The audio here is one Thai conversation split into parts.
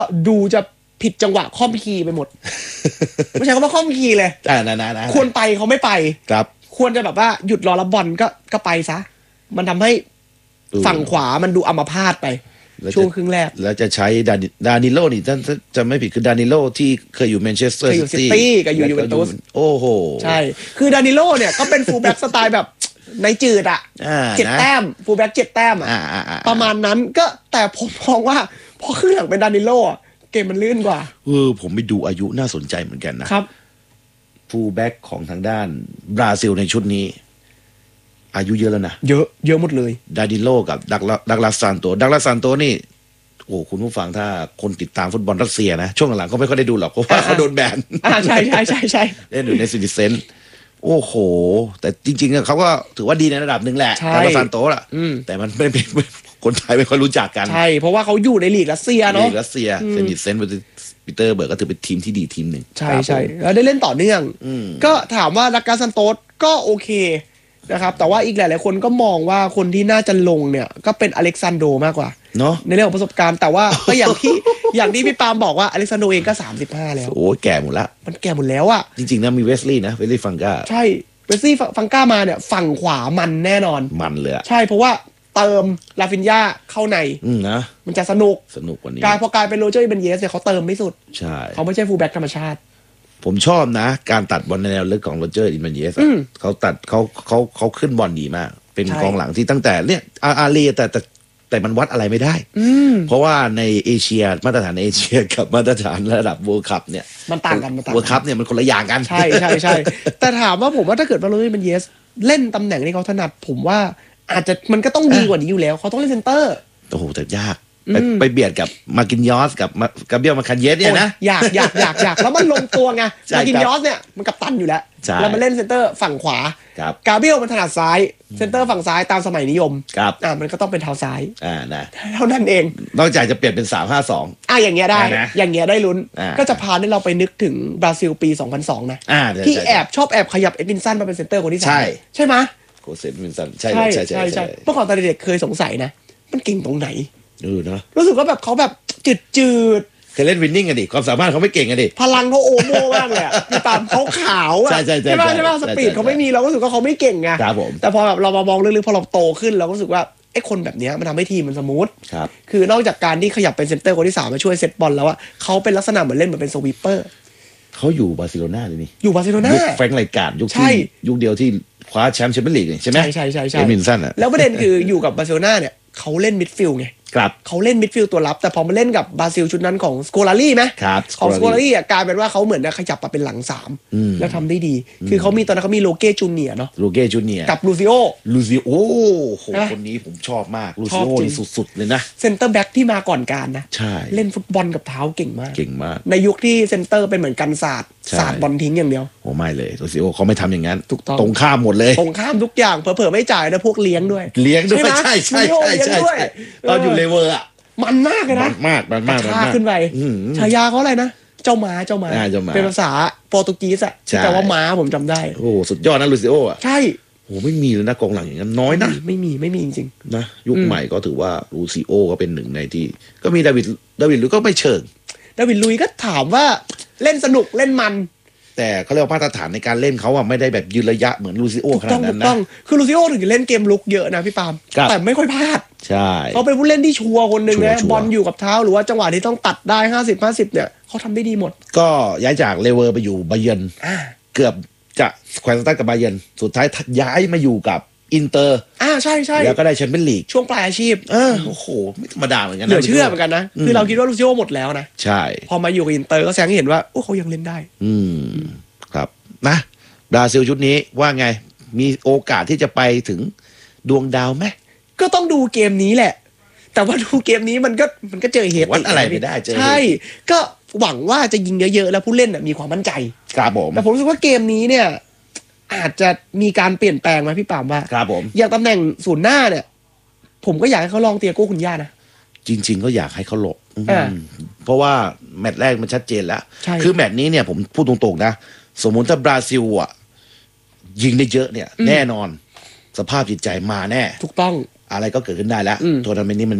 ดูจะผิดจังหวะค่อมคีย์ไปหมด ไม่ใช่คำว่าค่อมคีย์เลยควรไปเขาไม่ไปครับควรจะแบบว่าหยุดรอรับบอลก็ไปซะมันทำให้ฝั่งขวามันดูอัมพาตไปช่วงครึ่งแรกแล้วจะใช้ดานิโลนี่ท่านจะไม่ผิดคือดานิโลที่เคยอยู่แมนเชสเตอร์ซิตี้กับยูเวนตุสโอ้โหใช่คือดานิโลเนี่ยก็เป็นฟูลแบ็กสไตล์แบบในจืดอ่ะ7 แต้มฟูลแบ็ก7 แต้มอ่ะประมาณนั้นก็แต่ผมมองว่าพอครึ่งหลังเป็นดานิโลเกมมันลื่นกว่าผมไปดูอายุน่าสนใจเหมือนกันนะครับฟูลแบ็กของทางด้านบราซิลในชุดนี้อายุเยอะแล้วนะเยอะหมดเลยดาดิโลกับดักลาสซานโตนี่โอ้คุณผู้ฟังถ้าคนติดตามฟุตบอลรัสเซียนะช่วงหลังก็ไม่ค่อยได้ดูหรอกเพราะว่าเขาโดนแบนใช่เล่นอยู่ในซิติเซนโอ้โหแต่จริงๆเขาก็ถือว่าดีในระดับหนึ่งแหละดักลาสซานโตล่ะแต่มันไม่เป็นคนไทยไม่ค่อยรู้จักกันใช่เพราะว่าเขาอยู่ในลีกรัสเซียเนาะลีกรัสเซียเซนิตเซนต์ปีเตอร์เบิร์กก็ถือเป็นทีมที่ดีทีมหนึ่งใช่แล้วได้เล่นต่อเนื่องก็ถามว่าดักลาสซานโตก็โอเคนะครับแต่ว่าอีกหลายๆคนก็มองว่าคนที่น่าจะลงเนี่ยก็เป็นอเล็กซานโดมากกว่าเนาะในเรื่องของประสบการณ์แต่ว่าก็อย่างที่พี่ปาล์มบอกว่าอเล็กซานโดเองก็35แล้วโอ้แก่หมดละมันแก่หมดแล้วอะจริงๆนะมีเวสลีย์นะเวสลีย์ฟังก้าใช่เวสลีย์ฟังก้ามาเนี่ยฝั่งขวามันแน่นอนมันเลยใช่เพราะว่าเติมลาฟินยาเข้าในนะมันจะสนุกกว่านี้พอกลายเป็นโรเจอร์เบนเยสเนี่ยเขาเติมไม่สุดใช่เขาไม่ใช่ฟูลแบ็กธรรมชาติผมชอบนะการตัดบอลในแนวลึกของโรเจอร์อินเบนเยสเขาตัดเขาขึ้นบอลดีมากเป็นกองหลังที่ตั้งแต่เนี่ยอารีแต่มันวัดอะไรไม่ได้เพราะว่าในเอเชียมาตรฐานเอเชียกับมาตรฐานระดับเวิลด์คัพเนี่ยมันต่างกันเวิลด์คัพเนี่ยมันคนละอย่างกันใช่แต่ถามว่าผมว่าถ้าเกิดว่าโรเจอร์เบนเยสเล่นตำแหน่งที่เขาถนัดผมว่าอาจจะมันก็ต้องดีกว่านี้อยู่แล้วเขาต้องเล่นเซนเตอร์โอ้โหแต่ยากไปเบียดกับมากินยอสกับเบียลมาคันเยสเนี่ยนะอยากแล้วมันลงตัวไงมากินยอสเนี่ยมันกัปตันอยู่แล้วแล้วมันเล่นเซนเตอร์ฝั่งขวากาเบียลมันถนัดซ้ายเซนเตอร์ฝั่งซ้ายตามสมัยนิยมมันก็ต้องเป็นเท้าซ้ายนะเท่านั้นเองนอกจากจะเปลี่ยนเป็น3-5-2 อย่างเงี้ยได้อย่างเงี้ยได้ลุ้นก็จะพาให้เราไปนึกถึงบราซิลปี2002นะที่ชอบแอบขยับเอ็ดวินสันมาเป็นเซนเตอร์คนที่3ใช่ไหมโคเซนวินสันใช่เมื่อก่อนตอนเด็กเคยสงสัยนะมันเก่งตรงไหนนะรู้สึกว่าแบบเขาแบบจืดเคยเล่นวินนิ่งกันดิความสามารถเขาไม่เก่งกันดิพลังเขาโอโม่มากเลยพี่ตามเขาขาวอ่ะใช่ไหมสปีดเขาไม่มีเราก็รู้สึกว่าเขาไม่เก่งไงแต่พอแบบเรามามองลึกๆพอเราโตขึ้นเราก็รู้สึกว่าไอ้คนแบบนี้มันทำให้ทีมมันสมูทคือนอกจากการที่ขยับเป็นเซนเตอร์คนที่3มาช่วยเซตบอลแล้วอ่ะเขาเป็นลักษณะเหมือนเล่นเหมือนเป็นสวีปเปอร์เขาอยู่บาร์เซโลนาเลยนี่อยู่บาร์เซโลนาแฟรงค์ไรการ์ดยุคเดียวที่คว้าแชมป์แชมเปี้ยนลีกใช่ไหมใช่เอ็ดวินสันอ่ะแล้วประเด็นคืออยู่กับบาร์เซโลนาเนี่ยเขาเล่นมิดฟิลด์ไงเขาเล่นมิดฟิลด์ตัวรับแต่พอมาเล่นกับบราซิลชุดนั้นของสโคลารี่ไหมของสโคลารี่กลายเป็นว่าเขาเหมือนขยับมาเป็นหลัง3แล้วทำได้ดีคือเขามีตอนนั้นเขามีโลเก้จูเนียเนาะโลเก้จูเนียกับลูซิโอโอ้โหคนนี้ผมชอบมากลูซิโอนี่สุดๆเลยนะเซนเตอร์แบ็กที่มาก่อนการนะใช่เล่นฟุตบอลกับเท้าเก่งมากในยุคที่เซนเตอร์เป็นเหมือนกันศาสตร์บอลทิ้งอย่างเดียวโอ้ไม่เลยลูซิโอเขาไม่ทำอย่างนั้นถูกต้องตรงข้ามหมดเลยตรงข้ามทุกอย่างเผลอๆไม่จ่ายนะพวกเลี้ยงด้วยใช่ตอนอยู่เลเวอร์อ่ะมันมากเลยนะมากขึ้นไปฉายาเขาอะไรนะเจ้าม้าเป็นภาษาโปรตุเกสอ่ะแต่ว่าม้าผมจำได้โอ้สุดยอดนะลูซิโออ่ะใช่โอ้ไม่มีเลยนะกองหลังอย่างนั้นน้อยนะไม่มีจริงๆนะยุคใหม่ก็ถือว่าลูซิโอก็เป็นหนึ่งในที่ก็มีดาวิดลุยก็ไม่เชิงดาวิดลุยก็ถามว่าเล่นสนุกเล่นมันแต่เขาเรียกว่ามาตรฐานในการเล่นเขาอะไม่ได้แบบยืนระยะเหมือนลูซิโอขนาดนั้นนะคือลูซิโอถึงจะเล่นเกมลุกเยอะนะพี่ปาล์มแต่ไม่ค่อยพลาดใช่เขาเป็นผู้เล่นที่ชัวร์คนหนึ่งนะบอลอยู่กับเท้าหรือว่าจังหวะที่ต้องตัดได้50-50เนี่ยเขาทำได้ดีหมดก็ย้ายจากเลเวอร์ไปอยู่บาเยิร์นเกือบจะแควนสตันกับบาเยิร์นสุดท้ายย้ายมาอยู่กับอินเตอร์ใช่แล้วก็ได้แชมเปี้ยนลีกช่วงปลายอาชีพโอ้โหไม่ธรรมดาเหมือนกันนะเหลือเชื่อเหมือนกันนะคือเราคิดว่าลูซิโอหมดแล้วนะใช่พอมาอยู่กับอินเตอร์ก็แสดงให้เห็นว่าโอ้เขายังเล่นได้ครับนะบราซิลชุดนี้ว่าไงมีโอกาสที่จะไปถึงดวงดาวไหมก็ต้องดูเกมนี้แหละแต่ว่าดูเกมนี้มันก็เจอเหตุวัดอะไรไม่ได้ใช่ก็หวังว่าจะยิงเยอะๆแล้วผู้เล่นมีความมั่นใจครับผมแต่ผมรู้สึกว่าเกมนี้เนี่ยอาจจะมีการเปลี่ยนแปลงไหมพี่ปามว่าครับผมอย่างตำแหน่งศูนย์หน้าเนี่ยผมก็อยากให้เขาลองเตียโก้คุณย่านะจริงๆก็อยากให้เขาหลบเพราะว่าแมตช์แรกมันชัดเจนแล้วคือแมตช์นี้เนี่ยผมพูดตรงๆนะสมมุติถ้าบราซิลอ่ะยิงได้เยอะเนี่ยแน่นอนสภาพจิตใจมาแน่ถูกต้องอะไรก็เกิดขึ้นได้แล้วทัวร์นาเมนต์นี้มันมี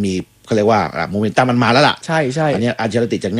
เขาเรียกว่าโมเมนตัมมันมาแล้วล่ะใช่ใช่อันนี้อัลเชอร์ติจะ